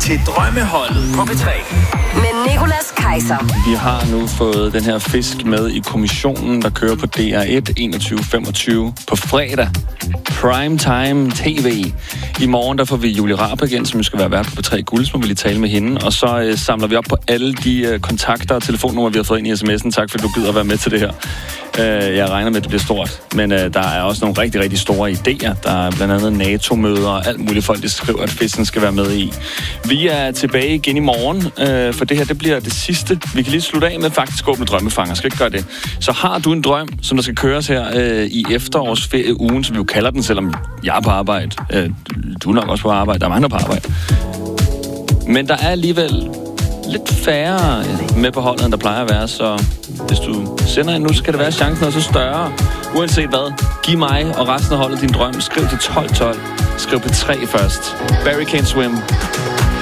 til Drømmeholdet på P3. Med Nicolas Kaiser. Vi har nu fået den her fisk med i kommissionen, der kører på DR1 21.25 på fredag. Primetime TV. I morgen der får vi Julie Raab igen, som skal være vært på P3 Guld, så må vi lige tale med hende. Og så samler vi op på alle de kontakter og telefonnumre, vi har fået ind i sms'en. Tak fordi du gider at være med til det her. Jeg regner med, at det bliver stort. Men der er også nogle rigtig, rigtig store idéer. Der er blandt andet NATO-møder og alt muligt folk, der skriver, at fisken skal være med i. Vi er tilbage igen i morgen, for det her det bliver det sidste. Vi kan lige slutte af med faktisk åbne drømmefanger. Skal ikke gøre det. Så har du en drøm, som der skal køres her i efterårsferieugen, som vi jo kalder den, selvom jeg er på arbejde. Du er nok også på arbejde. Der er mange på arbejde. Men der er alligevel lidt færre med på holdet, end der plejer at være, så hvis du sender en nu, så kan det være chancen også større. Uanset hvad, giv mig og resten af holdet din drøm. Skriv til 1212. Skriv på 3 først. Barry Can't Swim.